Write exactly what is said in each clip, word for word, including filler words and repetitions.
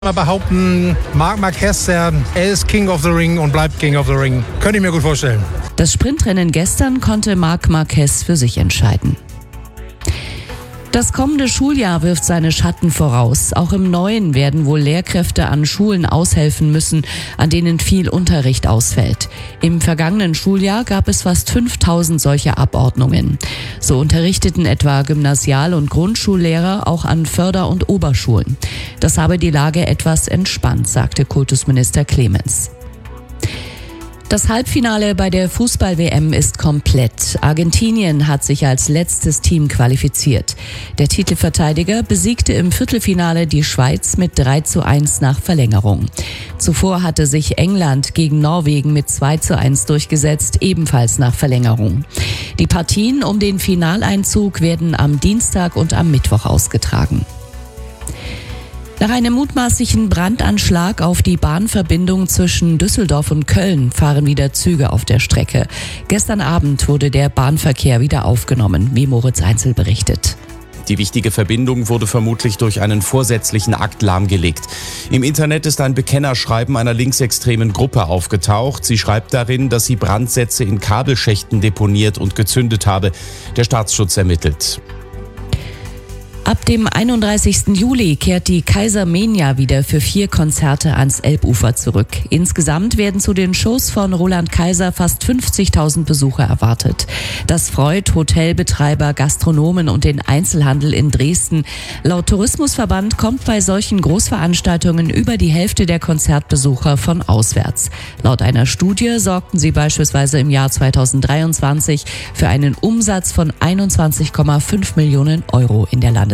mal behaupten, Marc Marquez, er ist King of the Ring und bleibt King of the Ring. Könnte ich mir gut vorstellen. Das Sprintrennen gestern konnte Marc Marquez für sich entscheiden. Das kommende Schuljahr wirft seine Schatten voraus. Auch im Neuen werden wohl Lehrkräfte an Schulen aushelfen müssen, an denen viel Unterricht ausfällt. Im vergangenen Schuljahr gab es fast fünftausend solche Abordnungen. So unterrichteten etwa Gymnasial- und Grundschullehrer auch an Förder- und Oberschulen. Das habe die Lage etwas entspannt, sagte Kultusminister Clemens. Das Halbfinale bei der Fußball-W M ist komplett. Argentinien hat sich als letztes Team qualifiziert. Der Titelverteidiger besiegte im Viertelfinale die Schweiz mit drei zu eins nach Verlängerung. Zuvor hatte sich England gegen Norwegen mit zwei zu eins durchgesetzt, ebenfalls nach Verlängerung. Die Partien um den Finaleinzug werden am Dienstag und am Mittwoch ausgetragen. Nach einem mutmaßlichen Brandanschlag auf die Bahnverbindung zwischen Düsseldorf und Köln fahren wieder Züge auf der Strecke. Gestern Abend wurde der Bahnverkehr wieder aufgenommen, wie Moritz Einzel berichtet. Die wichtige Verbindung wurde vermutlich durch einen vorsätzlichen Akt lahmgelegt. Im Internet ist ein Bekennerschreiben einer linksextremen Gruppe aufgetaucht. Sie schreibt darin, dass sie Brandsätze in Kabelschächten deponiert und gezündet habe. Der Staatsschutz ermittelt. Ab dem einunddreißigsten Juli kehrt die Kaisermania wieder für vier Konzerte ans Elbufer zurück. Insgesamt werden zu den Shows von Roland Kaiser fast fünfzigtausend Besucher erwartet. Das freut Hotelbetreiber, Gastronomen und den Einzelhandel in Dresden. Laut Tourismusverband kommt bei solchen Großveranstaltungen über die Hälfte der Konzertbesucher von auswärts. Laut einer Studie sorgten sie beispielsweise im Jahr zweitausenddreiundzwanzig für einen Umsatz von einundzwanzig Komma fünf Millionen Euro in der Landeshauptstadt.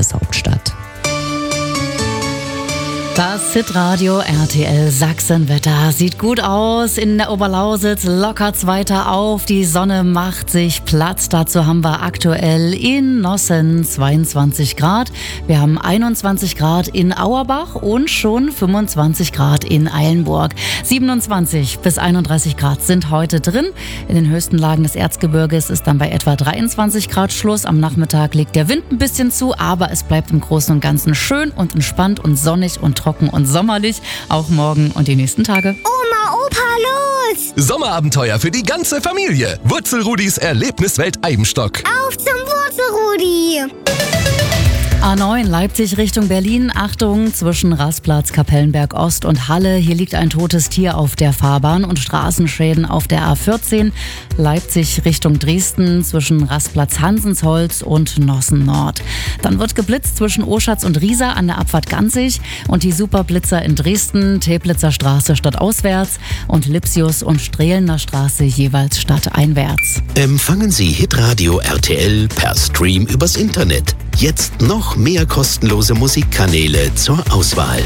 Das Hitradio R T L Sachsenwetter sieht gut aus. In der Oberlausitz lockert's weiter auf. Die Sonne macht sich Platz. Dazu haben wir aktuell in Nossen zweiundzwanzig Grad. Wir haben einundzwanzig Grad in Auerbach und schon fünfundzwanzig Grad in Eilenburg. siebenundzwanzig bis einunddreißig Grad sind heute drin. In den höchsten Lagen des Erzgebirges ist dann bei etwa dreiundzwanzig Grad Schluss. Am Nachmittag legt der Wind ein bisschen zu, aber es bleibt im Großen und Ganzen schön und entspannt und sonnig und trocken und sommerlich, auch morgen und die nächsten Tage. Oma, Opa, los! Sommerabenteuer für die ganze Familie. Wurzelrudis Erlebniswelt Eibenstock. Auf zum Wurzelrudi! A neun Leipzig Richtung Berlin. Achtung, zwischen Rastplatz Kapellenberg Ost und Halle. Hier liegt ein totes Tier auf der Fahrbahn und Straßenschäden auf der A vierzehn. Leipzig Richtung Dresden zwischen Rastplatz Hansensholz und Nossen Nord. Dann wird geblitzt zwischen Oschatz und Riesa an der Abfahrt Ganzig und die Superblitzer in Dresden, Teplitzer Straße stadtauswärts und Lipsius und Strehlener Straße jeweils stadteinwärts. Empfangen Sie Hitradio R T L per Stream übers Internet. Jetzt noch mehr kostenlose Musikkanäle zur Auswahl.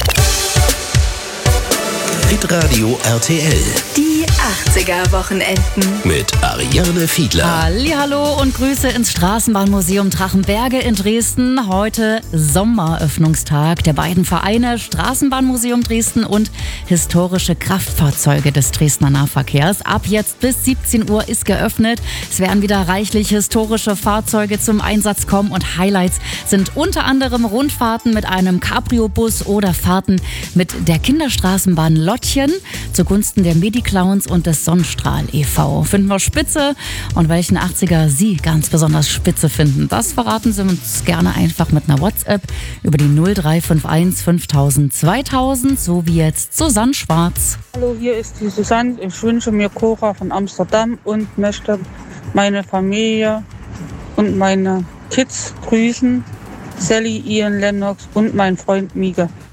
Hitradio R T L. Die achtziger-Wochenenden. Mit Ariane Fiedler. Hallihallo und Grüße ins Straßenbahnmuseum Drachenberge in Dresden. Heute Sommeröffnungstag der beiden Vereine Straßenbahnmuseum Dresden und Historische Kraftfahrzeuge des Dresdner Nahverkehrs. Ab jetzt bis siebzehn Uhr ist geöffnet. Es werden wieder reichlich historische Fahrzeuge zum Einsatz kommen und Highlights sind unter anderem Rundfahrten mit einem Cabrio-Bus oder Fahrten mit der Kinderstraßenbahn Lottchen zugunsten der Medi-Clowns und des Sonnenstrahl e V Finden wir spitze und welchen achtziger Sie ganz besonders spitze finden, das verraten Sie uns gerne einfach mit einer WhatsApp über die null drei fünf eins fünftausend zweitausend, so wie jetzt Susanne Schwarz. Hallo, hier ist die Susanne. Ich wünsche mir Cora von Amsterdam und möchte meine Familie und meine Kids grüßen. Sally, Ian Lennox und mein Freund Mieke.